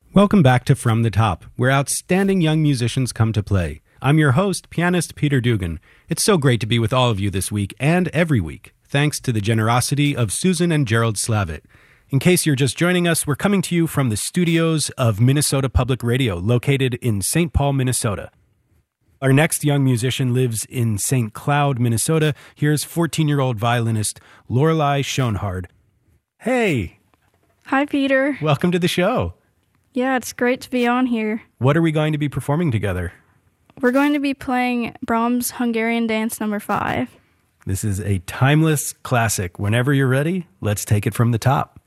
Welcome back to From the Top, where outstanding young musicians come to play. I'm your host, pianist Peter Dugan. It's so great to be with all of you this week and every week, thanks to the generosity of Susan and Gerald Slavitt. In case you're just joining us, we're coming to you from the studios of Minnesota Public Radio, located in St. Paul, Minnesota. Our next young musician lives in St. Cloud, Minnesota. Here's 14-year-old violinist Lorelei Schoenhard. Hey! Hi, Peter. Welcome to the show. Yeah, it's great to be on here. What are we going to be performing together? We're going to be playing Brahms' Hungarian Dance No. 5. This is a timeless classic. Whenever you're ready, let's take it from the top.